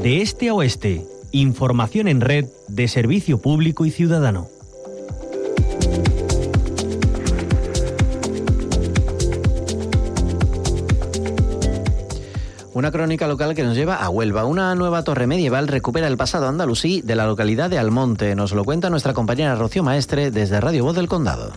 de este a oeste. Información en red de servicio público y ciudadano. Una crónica local que nos lleva a Huelva. Una nueva torre medieval recupera el pasado andalusí de la localidad de Almonte. Nos lo cuenta nuestra compañera Rocío Maestre desde Radio Voz del Condado.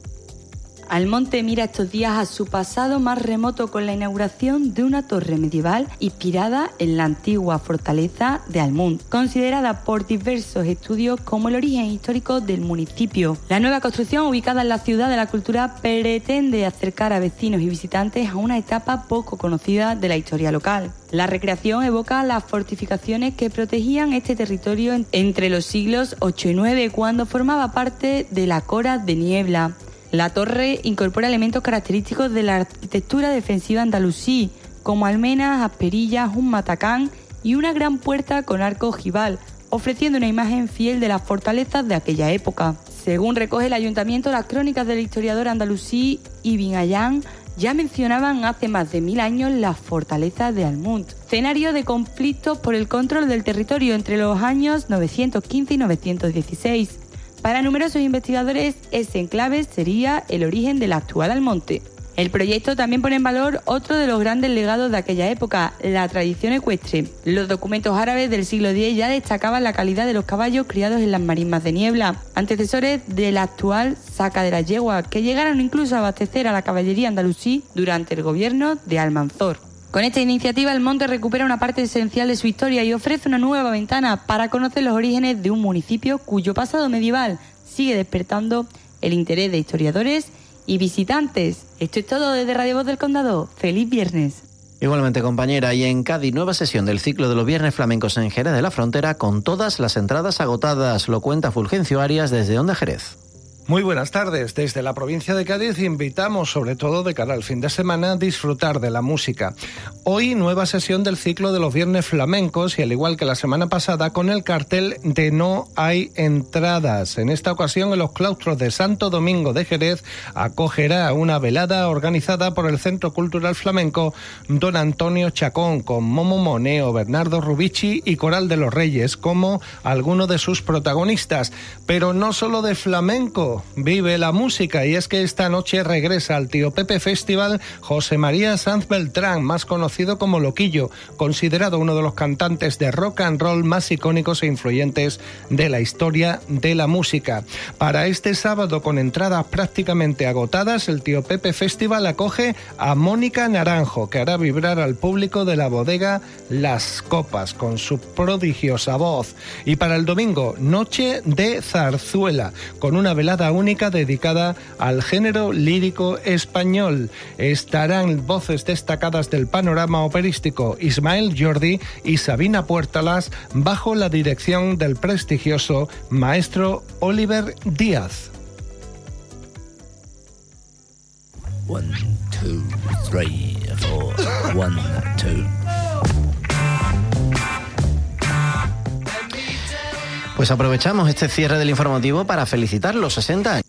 Almonte mira estos días a su pasado más remoto con la inauguración de una torre medieval inspirada en la antigua fortaleza de Almunt, considerada por diversos estudios como el origen histórico del municipio. La nueva construcción, ubicada en la ciudad de la cultura, pretende acercar a vecinos y visitantes a una etapa poco conocida de la historia local. La recreación evoca las fortificaciones que protegían este territorio entre los siglos VIII y IX, cuando formaba parte de la Cora de Niebla. La torre incorpora elementos característicos de la arquitectura defensiva andalusí, como almenas, asperillas, un matacán y una gran puerta con arco ojival, ofreciendo una imagen fiel de las fortalezas de aquella época. Según recoge el ayuntamiento, las crónicas del historiador andalusí Ibn Ayán ya mencionaban hace más de 1000 años las fortalezas de Almunt, escenario de conflictos por el control del territorio entre los años 915 y 916. Para numerosos investigadores, ese enclave sería el origen del actual Almonte. El proyecto también pone en valor otro de los grandes legados de aquella época, la tradición ecuestre. Los documentos árabes del siglo X ya destacaban la calidad de los caballos criados en las marismas de niebla, antecesores del actual saca de las yeguas, que llegaron incluso a abastecer a la caballería andalusí durante el gobierno de Almanzor. Con esta iniciativa, Almonte recupera una parte esencial de su historia y ofrece una nueva ventana para conocer los orígenes de un municipio cuyo pasado medieval sigue despertando el interés de historiadores y visitantes. Esto es todo desde Radio Voz del Condado. ¡Feliz viernes! Igualmente, compañera, y en Cádiz, nueva sesión del ciclo de los Viernes Flamencos en Jerez de la Frontera con todas las entradas agotadas. Lo cuenta Fulgencio Arias desde Onda Jerez. Muy buenas tardes. Desde la provincia de Cádiz invitamos, sobre todo de cara al fin de semana, a disfrutar de la música. Hoy, nueva sesión del ciclo de los Viernes Flamencos y, al igual que la semana pasada, con el cartel de No hay entradas. En esta ocasión, en los claustros de Santo Domingo de Jerez, acogerá una velada organizada por el Centro Cultural Flamenco Don Antonio Chacón, con Momo Moneo, Bernardo Rubici y Coral de los Reyes como algunos de sus protagonistas. Pero no solo de flamenco vive la música, y es que esta noche regresa al Tío Pepe Festival José María Sanz Beltrán, más conocido como Loquillo, considerado uno de los cantantes de rock and roll más icónicos e influyentes de la historia de la música. Para este sábado, con entradas prácticamente agotadas, el Tío Pepe Festival acoge a Mónica Naranjo, que hará vibrar al público de la bodega Las Copas con su prodigiosa voz. Y para el domingo, noche de zarzuela, con una velada única dedicada al género lírico español. Estarán voces destacadas del panorama operístico Ismael Jordi y Sabina Puertalas, bajo la dirección del prestigioso maestro Oliver Díaz. 1, 2, 3, 4. 1, 2. Pues aprovechamos este cierre del informativo para felicitar los 60 años